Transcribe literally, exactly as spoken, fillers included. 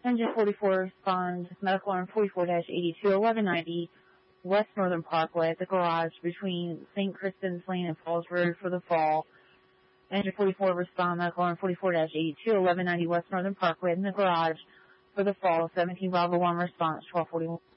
Engine forty-four responds medical alarm forty-four dash eighty-two eleven ninety West Northern Parkway at the garage between Saint Crispin's Lane and Falls Road for the fall. Engine forty-four respond medical alarm forty-four dash eighty-two eleven ninety West Northern Parkway in the garage for the fall. seventeen Bravo one response twelve forty-one.